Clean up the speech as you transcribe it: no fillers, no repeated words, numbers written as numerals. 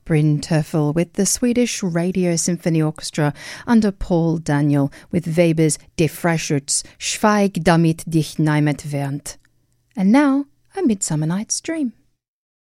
Bryn Terfel with the Swedish Radio Symphony Orchestra under Paul Daniel with Weber's De Freischütz, Schweig damit dich niemand wähnt. And now, A Midsummer Night's Dream.